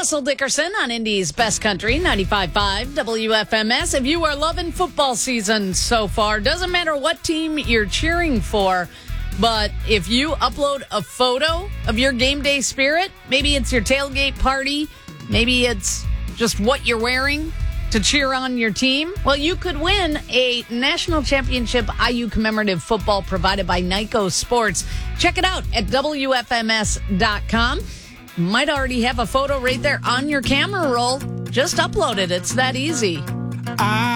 Russell Dickerson on Indy's Best Country, 95.5 WFMS. If you are loving football season so far, doesn't matter what team you're cheering for, but if you upload a photo of your game day spirit, maybe it's your tailgate party, maybe it's just what you're wearing to cheer on your team, well, you could win a national championship IU commemorative football provided by Nyco Sports. Check it out at WFMS.com. Might already have a photo right there on your camera roll. Just upload it. It's that easy.